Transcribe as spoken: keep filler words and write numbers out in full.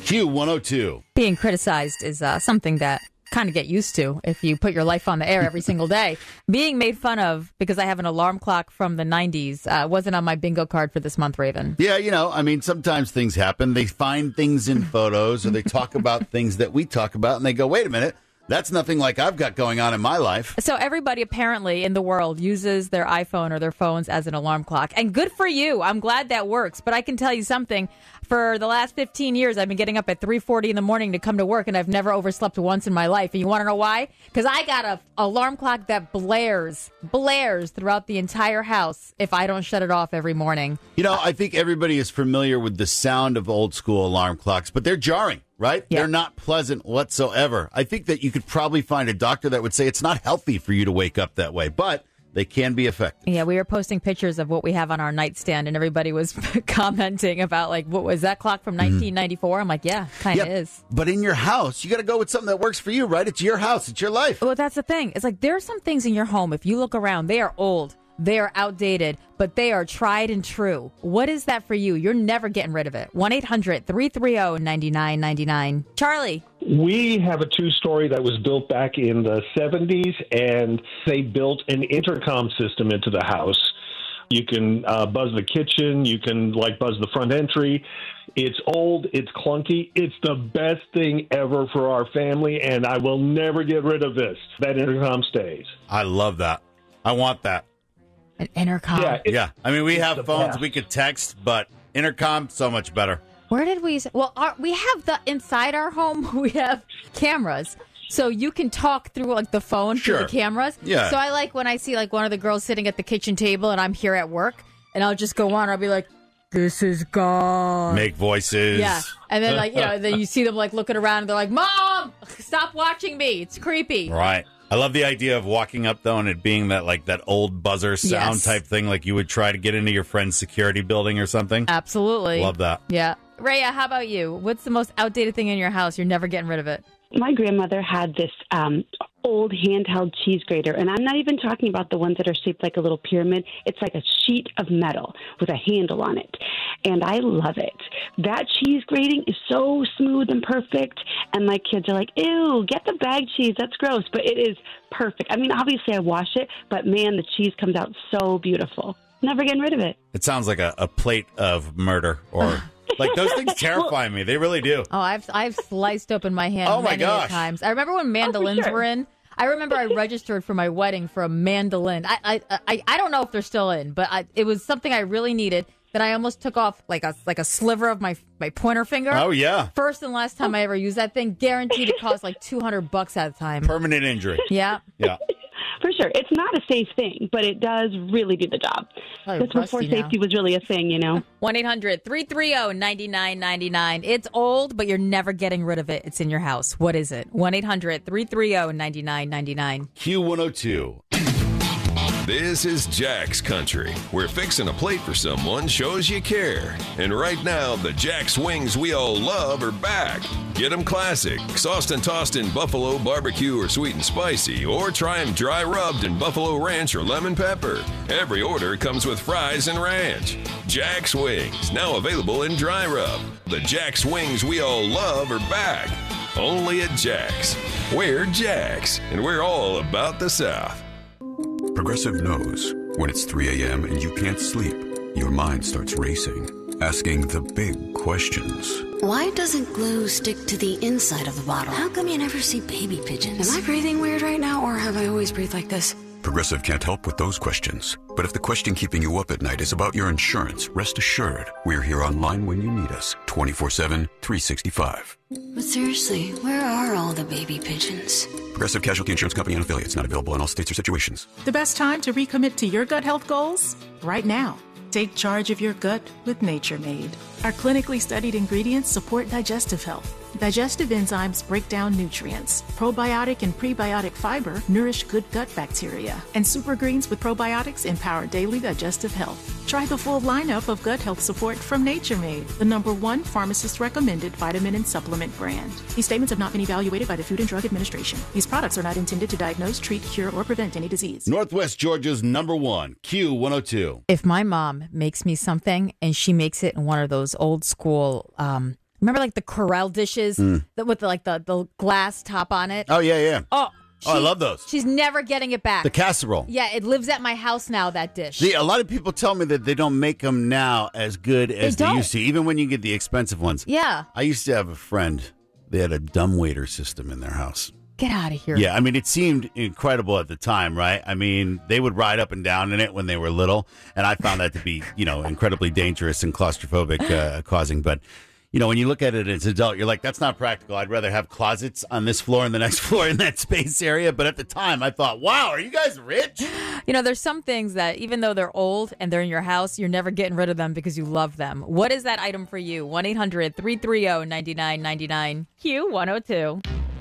Q one oh two. Being criticized is uh, something that kind of get used to if you put your life on the air every single day. Being made fun of because I have an alarm clock from the nineties uh, wasn't on my bingo card for this month, Raven. Yeah, you know, I mean, sometimes things happen. They find things in photos or they talk about things that we talk about and they go, wait a minute. That's nothing like I've got going on in my life. So everybody apparently in the world uses their iPhone or their phones as an alarm clock. And good for you. I'm glad that works. But I can tell you something. For the last fifteen years, I've been getting up at three forty in the morning to come to work, and I've never overslept once in my life. And you want to know why? Because I got a alarm clock that blares, blares throughout the entire house if I don't shut it off every morning. You know, I think everybody is familiar with the sound of old school alarm clocks, but they're jarring, right? Yeah. They're not pleasant whatsoever. I think that you could probably find a doctor that would say it's not healthy for you to wake up that way, but they can be effective. Yeah, we were posting pictures of what we have on our nightstand, and everybody was commenting about, like, what was that clock from nineteen ninety-four? I'm like, yeah, kind of Yep. is. But in your house, you got to go with something that works for you, right? It's your house. It's your life. Well, that's the thing. It's like there are some things in your home, if you look around, they are old, they are outdated, but they are tried and true. What is that for you? You're never getting rid of it. one eight hundred three three zero nine nine nine nine. Charlie. We have a two-story that was built back in the seventies, and they built an intercom system into the house. You can uh, buzz the kitchen. You can, like, buzz the front entry. It's old. It's clunky. It's the best thing ever for our family, and I will never get rid of this. That intercom stays. I love that. I want that. An intercom. Yeah, it- Yeah. I mean, we have the phones. best. We could text, but intercom, so much better. Where did we? Well, our, we have the inside our home. We have cameras, so you can talk through like the phone through Sure. the cameras. Yeah. So I like when I see like one of the girls sitting at the kitchen table, and I'm here at work, and I'll just go on. I'll be like, "This is gone." Make voices. Yeah, and then like you know, then you see them like looking around, and they're like, "Mom, stop watching me. It's creepy." Right. I love the idea of walking up, though, and it being that like that old buzzer sound Yes. type thing, like you would try to get into your friend's security building or something. Absolutely. Love that. Yeah. Rhea, how about you? What's the most outdated thing in your house? You're never getting rid of it. My grandmother had this um, old handheld cheese grater, and I'm not even talking about the ones that are shaped like a little pyramid. It's like a sheet of metal with a handle on it, and I love it. That cheese grating is so smooth and perfect, and my kids are like, ew, get the bag cheese. That's gross, but it is perfect. I mean, obviously I wash it, but man, the cheese comes out so beautiful. Never getting rid of it. It sounds like a, a plate of murder or like those things terrify me. They really do. Oh, I've I've sliced open my hand Oh, my many gosh. a times. I remember when mandolins sure. were in. I remember I registered for my wedding for a mandolin. I I I, I don't know if they're still in, but I, it was something I really needed. That I almost took off like a like a sliver of my my pointer finger. Oh, yeah. First and last time I ever used that thing, guaranteed it cost like two hundred bucks at a time. Permanent injury. Yeah. Yeah. For sure. It's not a safe thing, but it does really do the job. Probably That's before rusty now. safety was really a thing, you know? one eight hundred three three zero nine nine nine nine. It's old, but you're never getting rid of it. It's in your house. What is it? one eight hundred three three zero nine nine nine nine. Q one oh two. This is Jack's Country, where fixing a plate for someone shows you care. And right now, the Jack's wings we all love are back. Get them classic, sauced and tossed in buffalo, barbecue, or sweet and spicy, or try them dry rubbed in buffalo ranch or lemon pepper. Every order comes with fries and ranch. Jack's Wings, now available in dry rub. The Jack's wings we all love are back. Only at Jack's. We're Jack's, and we're all about the South. Progressive knows when it's three a.m. and you can't sleep, your mind starts racing, asking the big questions. Why doesn't glue stick to the inside of the bottle? How come you never see baby pigeons? Am I breathing weird right now, or have I always breathed like this? Progressive can't help with those questions. But if the question keeping you up at night is about your insurance, rest assured, we're here online when you need us, twenty-four seven, three sixty-five. But seriously, where are all the baby pigeons? Progressive Casualty Insurance Company and affiliates, not available in all states or situations. The best time to recommit to your gut health goals? Right now. Take charge of your gut with Nature Made. Our clinically studied ingredients support digestive health. Digestive enzymes break down nutrients. Probiotic and prebiotic fiber nourish good gut bacteria. And super greens with probiotics empower daily digestive health. Try the full lineup of gut health support from Nature Made, the number one pharmacist-recommended vitamin and supplement brand. These statements have not been evaluated by the Food and Drug Administration. These products are not intended to diagnose, treat, cure, or prevent any disease. Northwest Georgia's number one, Q one oh two. If my mom makes me something and she makes it in one of those old school, um, Remember like the Corelle dishes Mm. that with the, like the, the glass top on it? Oh, yeah, yeah. Oh, Oh, I she- love those. She's never getting it back. The casserole. Yeah, it lives at my house now, that dish. See, a lot of people tell me that they don't make them now as good as they, don't. used to, even when you get the expensive ones. Yeah. I used to have a friend. They had a dumbwaiter system in their house. Get out of here. Yeah, I mean, it seemed incredible at the time, right? I mean, they would ride up and down in it when they were little, and I found that to be, you know, incredibly dangerous and claustrophobic uh, causing. But, you know, when you look at it as an adult, you're like, that's not practical. I'd rather have closets on this floor and the next floor in that space area. But at the time, I thought, wow, are you guys rich? You know, there's some things that even though they're old and they're in your house, you're never getting rid of them because you love them. What is that item for you? one eight hundred three three zero nine nine nine nine Q one oh two.